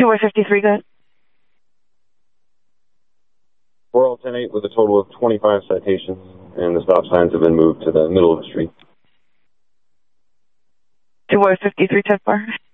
253, good. We're all 10-8 with a total of 25 citations, and the stop signs have been moved to the middle of the street. 253, 10-4.